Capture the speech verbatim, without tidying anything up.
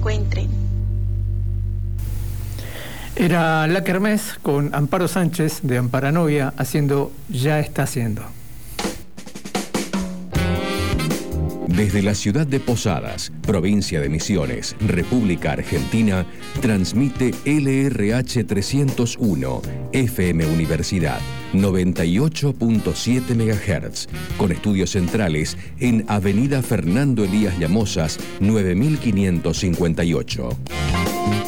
encuentren. Era La Kermés con Amparo Sánchez de Amparanovia haciendo Ya está haciendo. Desde la ciudad de Posadas, provincia de Misiones, República Argentina, transmite L R H trescientos uno, F M Universidad, noventa y ocho punto siete megahertz, con estudios centrales en Avenida Fernando Elías Llamosas, nueve mil quinientos cincuenta y ocho.